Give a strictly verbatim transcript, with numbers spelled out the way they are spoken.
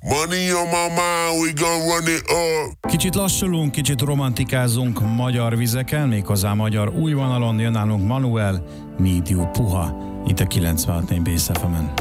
Money on my mind, we gon' run it up. Kicsit lassulunk, kicsit romantikázunk magyar vizeken, méghozzá magyar új vonalon jön nálunk Manuel, Need You Puha, itt a kilencvenhat négy Bass ef emen.